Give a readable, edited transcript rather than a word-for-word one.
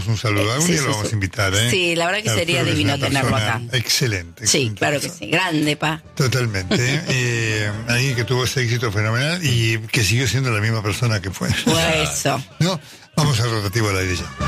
un saludo. Algún Sí, día sí, lo vamos sí. a invitar, ¿eh? Sí, la verdad que sería Arturo es divino una tenerlo persona acá. Excelente. Sí, excelente claro que persona. sí. Grande, pa. Totalmente. Ahí que tuvo ese éxito fenomenal y que siguió siendo la misma persona que fue. Pues eso. ¿No? Vamos al rotativo al aire ya.